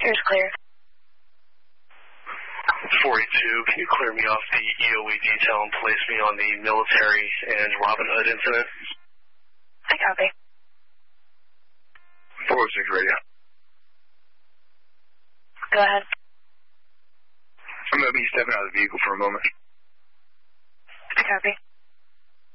Here's clear. 482, can you clear me off the EOE detail and place me on the military and Robin Hood incident? I copy. 406 radio. Go ahead. I'm going to be stepping out of the vehicle for a moment. I copy.